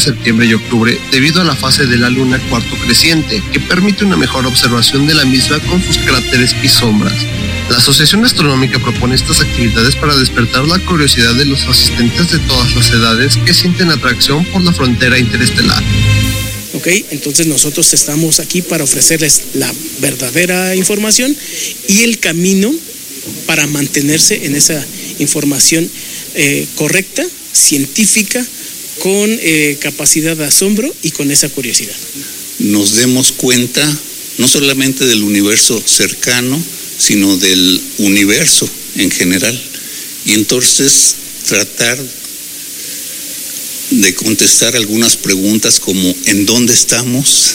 septiembre y octubre debido a la fase de la luna cuarto creciente, que permite una mejor observación de la misma con sus cráteres y sombras. La Asociación Astronómica propone estas actividades para despertar la curiosidad de los asistentes de todas las edades que sienten atracción por la frontera interestelar. Ok, entonces nosotros estamos aquí para ofrecerles la verdadera información y el camino para mantenerse en esa información correcta, científica, con capacidad de asombro y con esa curiosidad. Nos demos cuenta no solamente del universo cercano, sino del universo en general. Y entonces tratar de contestar algunas preguntas como ¿en dónde estamos?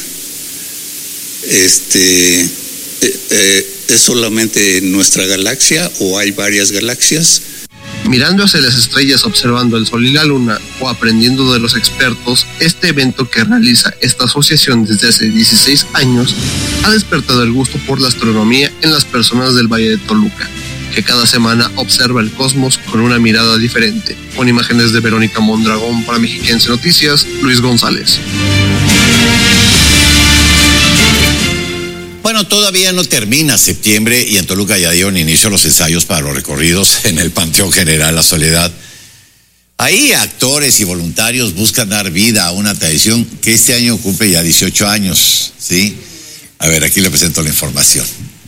¿Es solamente nuestra galaxia o hay varias galaxias? Mirando hacia las estrellas, observando el sol y la luna o aprendiendo de los expertos, este evento que realiza esta asociación desde hace 16 años ha despertado el gusto por la astronomía en las personas del Valle de Toluca, que cada semana observa el cosmos con una mirada diferente. Con imágenes de Verónica Mondragón para Mexiquense Noticias, Luis González. Bueno, todavía no termina septiembre y en Toluca ya dieron inicio los ensayos para los recorridos en el Panteón General La Soledad. Ahí actores y voluntarios buscan dar vida a una tradición que este año cumple ya 18 años, ¿sí? A ver, aquí le presento la información.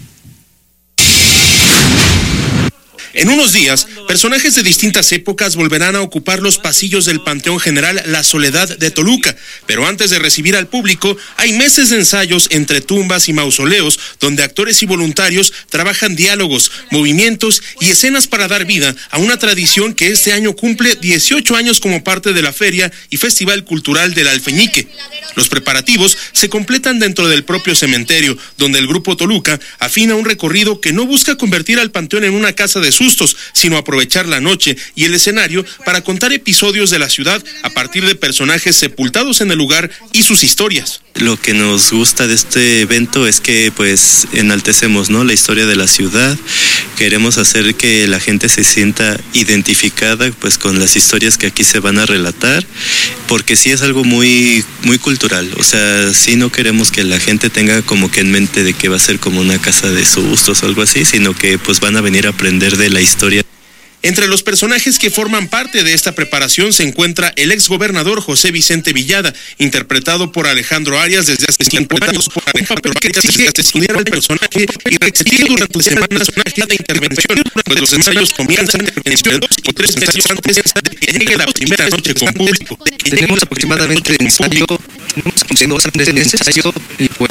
En unos días, personajes de distintas épocas volverán a ocupar los pasillos del Panteón General La Soledad de Toluca, pero antes de recibir al público, hay meses de ensayos entre tumbas y mausoleos, donde actores y voluntarios trabajan diálogos, movimientos y escenas para dar vida a una tradición que este año cumple 18 años como parte de la Feria y Festival Cultural del Alfeñique. Los preparativos se completan dentro del propio cementerio, donde el Grupo Toluca afina un recorrido que no busca convertir al panteón en una casa de sustos, sino aprovechar la noche y el escenario para contar episodios de la ciudad a partir de personajes sepultados en el lugar y sus historias. Lo que nos gusta de este evento es que pues enaltecemos, ¿no?, la historia de la ciudad. Queremos hacer que la gente se sienta identificada pues con las historias que aquí se van a relatar, porque sí es algo muy cultural. O sea, sí no queremos que la gente tenga como que en mente de que va a ser como una casa de sustos o algo así, sino que pues van a venir a aprender de la historia. Entre los personajes que forman parte de esta preparación se encuentra el exgobernador José Vicente Villada, interpretado por Alejandro Arias desde hace 5 años, pero que exige estudiar al personaje y repetir durante semanas cada intervención, pues los ensayos comienzan entre 2 y 3 ensayos antes de que llegue la primera noche con público. Tenemos aproximadamente de ensayo, tenemos antes de ensayo, y pues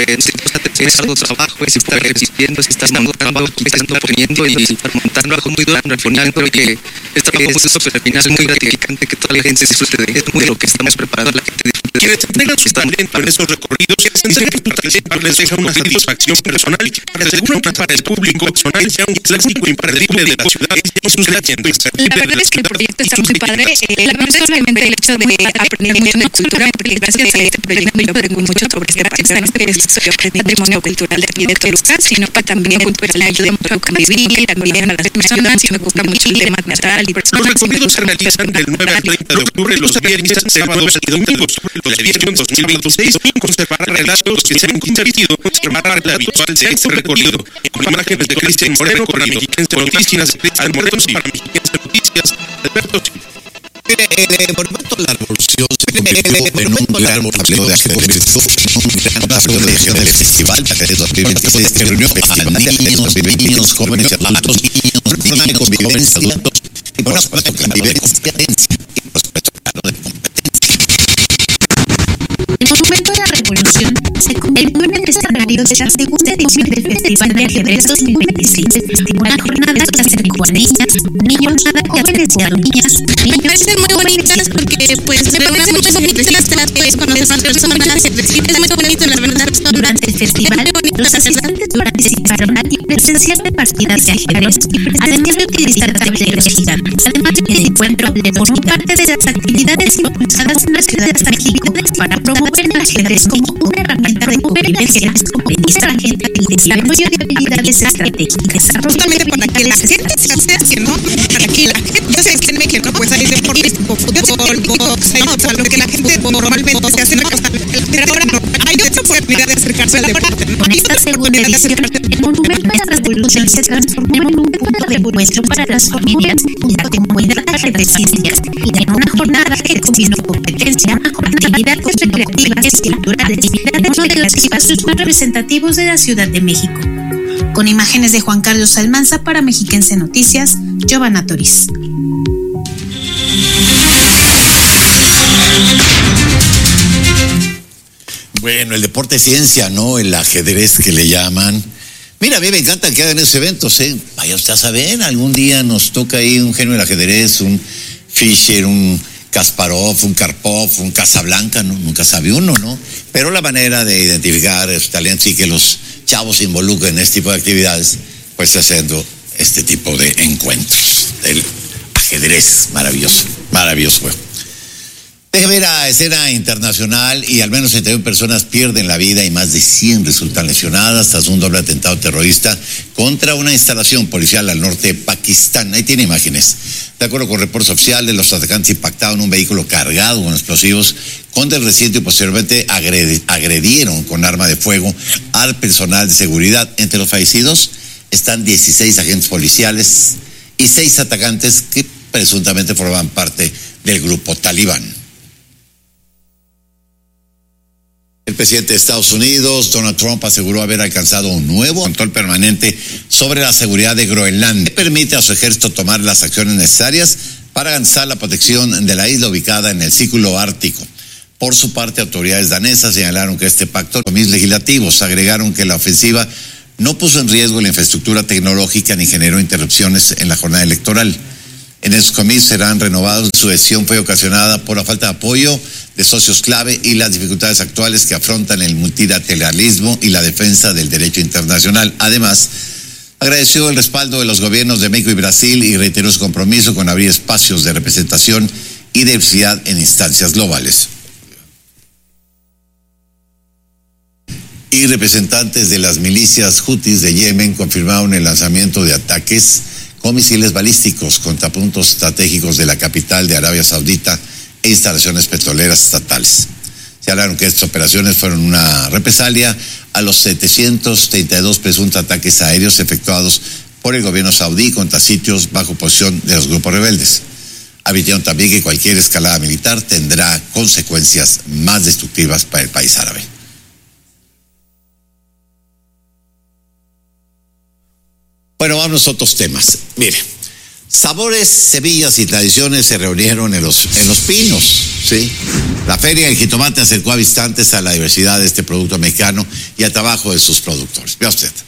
es algo trabajo, es estar repitiendo, es estar montando, quitando, poniendo y montando algo muy duro. Al final creo que esta propuesta, pero al final es muy gratificante que toda la gente disfrute de lo que estamos preparando, la gente disfrute. Quienes entregan su talento en esos recorridos dicen que participar les deja una satisfacción personal para el público personal sea un clásico imperdible de la ciudad y sus leyendas. La verdad es que el proyecto está muy padre. La verdad es solamente el hecho de aprender mucho de cultura, porque gracias a este proyecto yo aprendí mucho sobre este país, que es patrimonio cultural de aquí de Toluca, sino que también me ayuda mucho a convivir, también a las personas, me gusta mucho el tema teatral y personas. Los recorridos se realizan del 9 al 30 de octubre, los viernes, sábados y domingos. La edición 2026 conservará relatos que se han convertido en parte habitual de este recorrido, con imágenes de Cristian Moreno para Mexiquense Noticias, Cristian Moreno para Mexiquense Noticias, Alberto. El Monumento a la Revolución se convirtió en un gran tablero de ajedrez, un gran tablero de ajedrez del Festival de Ajedrez 2026 que reunió a niños, jóvenes y adultos, niños, jóvenes y adultos, y por supuesto con convivencia y por supuesto claro de competencia. El Monumento a la Revolución se convirtió en el escenario de la segunda edición del Festival de Ajedrez 2026, una jornada que se dedicó a niñas, niños, jóvenes y adultos. Me parecen muy bonitas porque pues se parecen mucho bonitas las pues conoces más personas, es muy bonito la verdad. Durante el festival, los asistentes participaron en presenciar partidas de ajedrez, además de utilizar tableros gigantes. Además, el encuentro formó parte de las actividades impulsadas en las ciudades arquitectónicas para promover el ajedrez como una herramienta de convivencia comerciales como extranjera y desarrollo de habilidades estratégicas. Justamente para que la gente se esté haciendo, para que la gente, yo sé que en México pues hay deportes tipo fútbol, box, o sea, lo que la gente normalmente se hace en la casa, pero ahora no, hay otra oportunidad de acercarse al deporte, ¿no? Con esta segunda edición, el monumento a la revolución se transformó en un punto de encuentro para las familias y la comunidad ajedrecista y en una jornada que combinó competencia, actividades recreativas y culturales en uno de los espacios más representativos de la Ciudad de México. Con imágenes de Juan Carlos Almanza para Mexiquense Noticias, Giovanna Toriz. Bueno, el deporte es ciencia, ¿no? El ajedrez que le llaman. Mira, a mí me encanta que hagan esos eventos, ¿eh? Vaya usted a saber, algún día nos toca ahí un genio del ajedrez, un Fischer, un Kasparov, un Karpov, un Casablanca, ¿no? Nunca sabe uno, ¿no? Pero la manera de identificar esos talentos y que los chavos se involucren en este tipo de actividades, pues haciendo este tipo de encuentros. El ajedrez, maravilloso, maravilloso juego. Deje ver a escena internacional y al menos 71 personas pierden la vida y más de 100 resultan lesionadas tras un doble atentado terrorista contra una instalación policial al norte de Pakistán. Ahí tiene imágenes. De acuerdo con reportes oficiales, los atacantes impactaron un vehículo cargado con explosivos contra el recinto y posteriormente agredieron con arma de fuego al personal de seguridad. Entre los fallecidos están 16 agentes policiales y 6 atacantes que presuntamente formaban parte del grupo talibán. El presidente de Estados Unidos, Donald Trump, aseguró haber alcanzado un nuevo control permanente sobre la seguridad de Groenlandia, que permite a su ejército tomar las acciones necesarias para garantizar la protección de la isla ubicada en el Círculo Ártico. Por su parte, autoridades danesas señalaron que este pacto, los mismos legislativos agregaron que la ofensiva no puso en riesgo la infraestructura tecnológica ni generó interrupciones en la jornada electoral. En esos comicios serán renovados. Su decisión fue ocasionada por la falta de apoyo de socios clave y las dificultades actuales que afrontan el multilateralismo y la defensa del derecho internacional. Además, agradeció el respaldo de los gobiernos de México y Brasil y reiteró su compromiso con abrir espacios de representación y diversidad en instancias globales. Y representantes de las milicias hutis de Yemen confirmaron el lanzamiento de ataques con misiles balísticos contra puntos estratégicos de la capital de Arabia Saudita e instalaciones petroleras estatales. Se hablaron que estas operaciones fueron una represalia a los 732 presuntos ataques aéreos efectuados por el gobierno saudí contra sitios bajo posición de los grupos rebeldes. Advirtieron también que cualquier escalada militar tendrá consecuencias más destructivas para el país árabe. Bueno, vamos a otros temas. Mire, sabores, semillas y tradiciones se reunieron en los Pinos, ¿sí? La Feria del Jitomate acercó a visitantes a la diversidad de este producto mexicano y al trabajo de sus productores. Vea usted.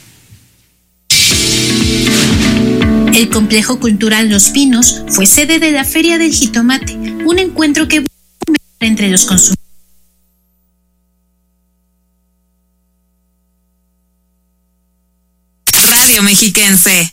El Complejo Cultural Los Pinos fue sede de la Feria del Jitomate, un encuentro que entre los consumidores. Radio Mexiquense.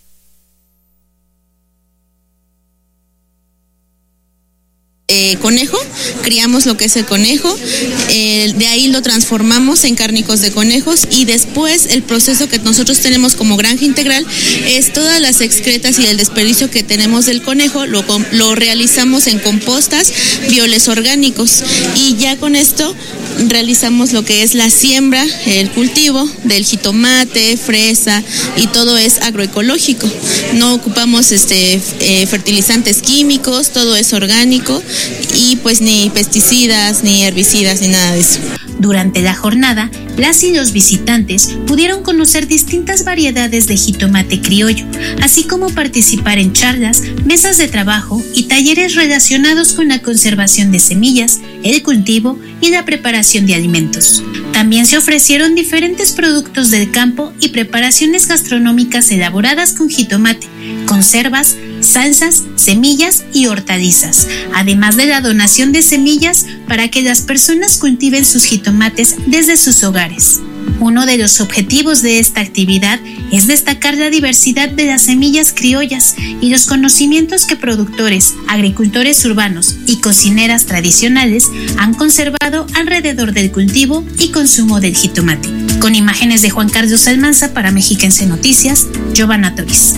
Conejo, criamos lo que es el conejo, de ahí lo transformamos en cárnicos de conejos y después el proceso que nosotros tenemos como granja integral es todas las excretas y el desperdicio que tenemos del conejo lo realizamos en compostas, bioles orgánicos y ya con esto realizamos lo que es la siembra, el cultivo del jitomate, fresa y todo es agroecológico. No ocupamos fertilizantes químicos, todo es orgánico y pues ni pesticidas, ni herbicidas, ni nada de eso. Durante la jornada, las y los visitantes pudieron conocer distintas variedades de jitomate criollo, así como participar en charlas, mesas de trabajo y talleres relacionados con la conservación de semillas, el cultivo y la preparación de alimentos. También se ofrecieron diferentes productos del campo y preparaciones gastronómicas elaboradas con jitomate, conservas, salsas, semillas y hortalizas, además de la donación de semillas para que las personas cultiven sus jitomates desde sus hogares. Uno de los objetivos de esta actividad es destacar la diversidad de las semillas criollas y los conocimientos que productores, agricultores urbanos y cocineras tradicionales han conservado alrededor del cultivo y consumo del jitomate. Con imágenes de Juan Carlos Almanza para Mexiquense Noticias, Giovanna Toris.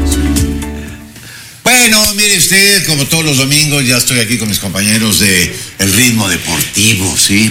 Bueno, mire usted, como todos los domingos, ya estoy aquí con mis compañeros de El Ritmo Deportivo, ¿sí?